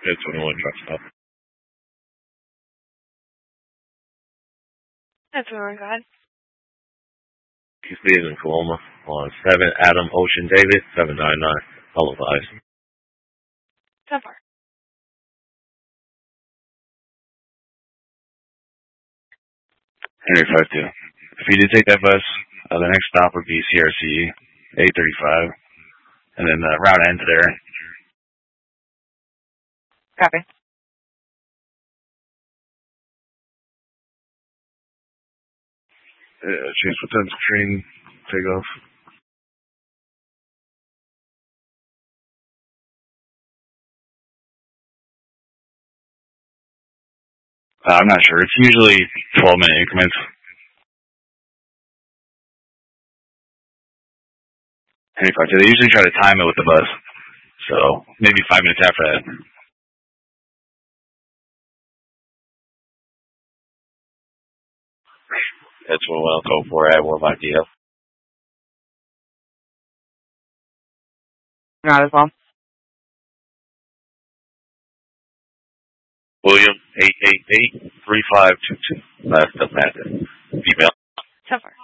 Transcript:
It's 21 truck stop. That's where we're going. He's leaving in Coloma on 7 Adam Ocean David 799. All of eyes. So far. Henry 52. If you did take that bus, the next stop would be CRC 835, and then the route ends there. Copy. Change for time screen, take off. I'm not sure. It's usually 12-minute increments. Henry 52. They usually try to time it with the bus, so maybe 5 minutes after that. That's what we'll go for at Warlock DF. Not as well. William 888-3522. Last up at email. So far.